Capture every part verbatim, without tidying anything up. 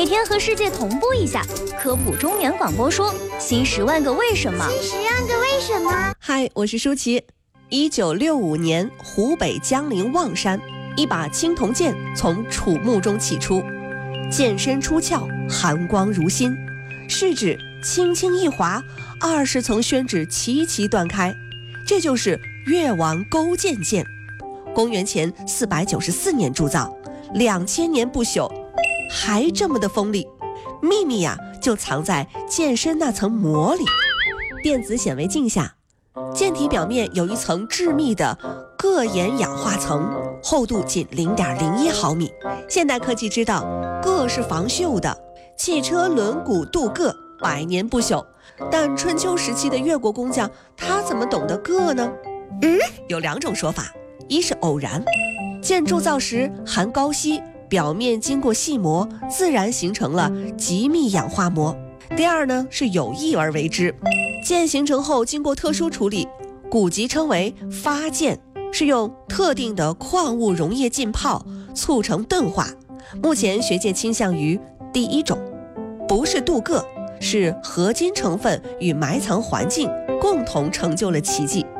每天和世界同步一下。科普中原广播说，新十万个为什么。 新十万个为什么。 嗨，我是舒淇。一九六五年，湖北江陵望山，一把青铜剑从楚墓中起出，剑身出鞘，寒光如新，是指轻轻一划，二十层宣纸齐齐断开，这就是越王勾践剑。公元前四百九十四年铸造，两千年不朽，还这么的锋利。秘密呀、啊，就藏在剑身那层膜里。电子显微镜下，剑体表面有一层致密的铬盐氧化层，厚度仅 零点零一毫米。现代科技知道，铬是防锈的，汽车轮毂镀铬，百年不朽。但春秋时期的越国工匠，他怎么懂得铬呢？嗯，有两种说法，一是偶然，剑铸造时含高锡，表面经过细磨，自然形成了极密氧化膜。第二呢，是有意而为之。剑形成后经过特殊处理，古籍称为发剑，是用特定的矿物溶液浸泡促成钝化。目前学界倾向于第一种，不是镀铬，是合金成分与埋藏环境共同成就了奇迹。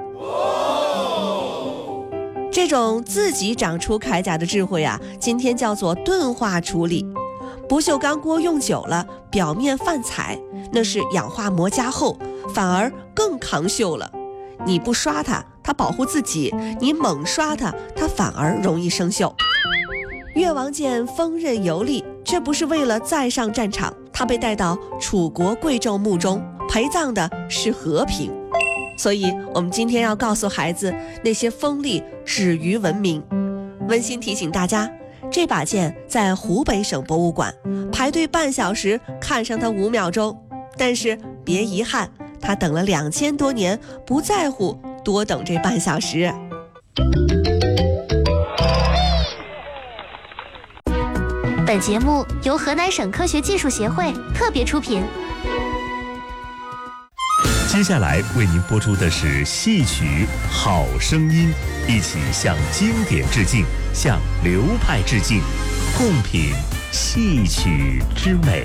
这种自己长出铠甲的智慧啊，今天叫做钝化处理。不锈钢锅用久了，表面泛彩，那是氧化膜加厚，反而更抗锈了。你不刷它，它保护自己；你猛刷它，它反而容易生锈。越王剑锋刃有力，却不是为了再上战场，它被带到楚国贵胄墓中，陪葬的是和平。所以我们今天要告诉孩子，那些锋利止于文明。温馨提醒大家，这把剑在湖北省博物馆，排队半小时看上它五秒钟，但是别遗憾，他等了两千多年，不在乎多等这半小时。 本节目由河南省科学技术协会特别出品。 接下来为您播出的是戏曲《好声音》，一起向经典致敬，向流派致敬，共品戏曲之美。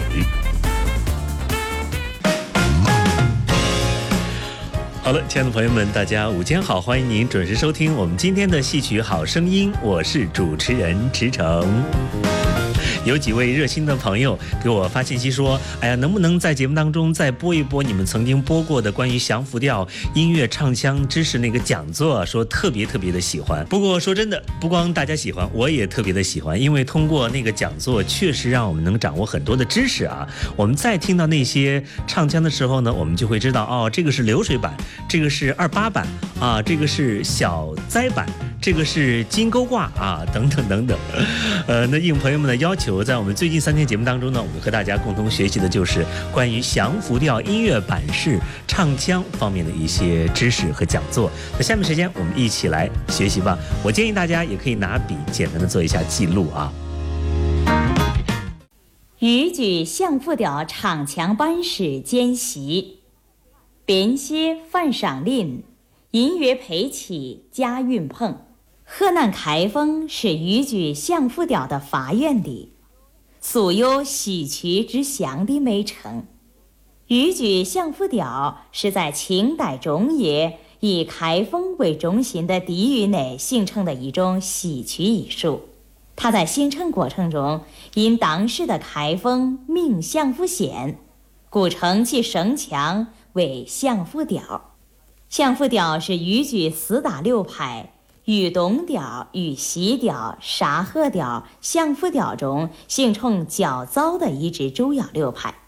好了，亲爱的朋友们，大家午间好，欢迎您准时收听我们今天的戏曲好声音，我是主持人池诚。有几位热心的朋友给我发信息说，哎呀，能不能在节目当中再播一播你们曾经播过的关于降服调音乐唱腔知识那个讲座，说特别特别的喜欢。不过说真的，不光大家喜欢，我也特别的喜欢，因为通过那个讲座确实让我们能掌握很多的知识啊。我们再听到那些唱腔的时候呢，我们就会知道，哦，这个是流水版，这个是二八版啊，这个是小栽版，这个是金钩挂啊，等等等等。呃，那应朋友们的要求，在我们最近三天节目当中呢，我们和大家共同学习的就是关于降服调音乐版式唱腔方面的一些知识和讲座。那下面时间我们一起来学习吧。我建议大家也可以拿笔简单的做一下记录啊。 豫剧降服调唱腔班式兼习，编写范赏令，音乐配器贾云鹏。河南开封是豫剧降服调的发源地，素有戏曲之乡的美称。豫剧降服调是在清代中叶以开封为中心的地域内形成的一种戏曲艺术。它在形成过程中，因当时的开封名降服县，故称其声腔为降服调。降服调是豫剧四大流派豫东调、豫西调、沙河调、降服调中形成较早的一支主要流派。